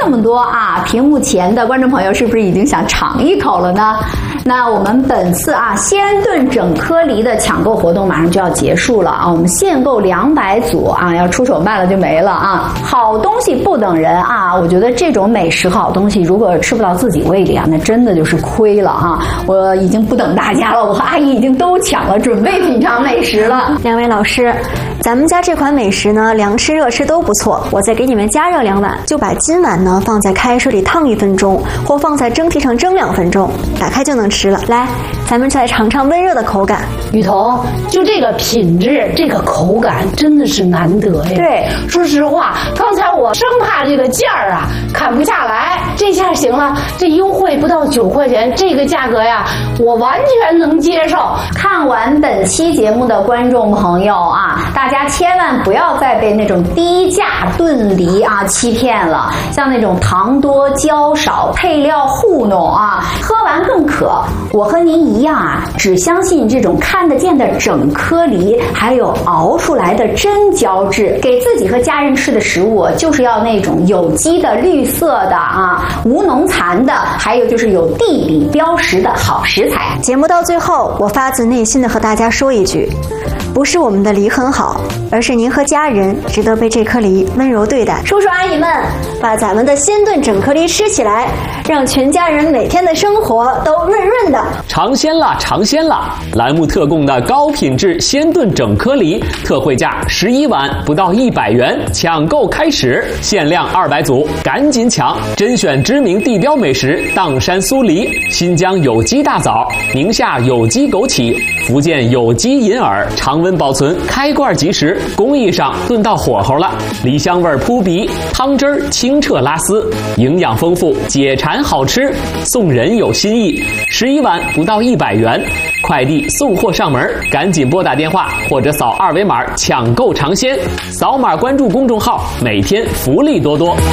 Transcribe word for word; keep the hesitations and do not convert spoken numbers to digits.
这么多啊，屏幕前的观众朋友是不是已经想尝一口了呢？那我们本次啊鲜炖整颗梨的抢购活动马上就要结束了啊，我们限购两百组啊，要出手慢了就没了啊。好东西不等人啊，我觉得这种美食好东西如果吃不到自己胃里啊，那真的就是亏了啊。我已经不等大家了，我和阿姨已经都抢了，准备品尝美食了。 两位老师，咱们家这款美食呢，凉吃热吃都不错，我再给你们加热两碗，就把今晚呢放在开水里烫一分钟，或放在蒸屉上蒸两分钟，打开就能吃了。来，咱们再尝尝温热的口感。 雨桐，就这个品质，这个口感真的是难得呀。 对， 说实话，刚才我生怕这个价儿啊砍不下来，这下行了，这优惠不到九块钱，这个价格呀，我完全能接受。 看完本期节目的观众朋友啊，大家千万不要再被那种低价炖梨啊欺骗了，像那种糖多胶少、配料糊弄啊，喝完更渴。我和您一样啊，只相信这种看得见的整颗梨，还有熬出来的真胶质。给自己和家人吃的食物，就是要那种有机的、绿色的啊，无农残的，还有就是有地理标识的好食材。 节目到最后，我发自内心的和大家说一句，不是我们的梨很好，而是您和家人值得被这颗梨温柔对待。叔叔阿姨们，把咱们的鲜炖整颗梨吃起来，让全家人每天的生活都润润的。 尝鲜啦，尝鲜啦！栏目特供的高品质鲜炖整颗梨，特惠价十一碗，不到一百元，抢购开始，限量二百组，赶紧抢！甄选知名地标美食砀山酥梨、新疆有机大枣、宁夏有机枸杞、福建有机银耳，常温保存，开罐即食，工艺上炖到火候了，梨香味扑鼻，汤汁儿清澈拉丝，营养丰富，解馋好吃，送人有新意。十一碗不到一百元，快递送货上门，赶紧拨打电话或者扫二维码抢购尝鲜，扫码关注公众号，每天福利多多。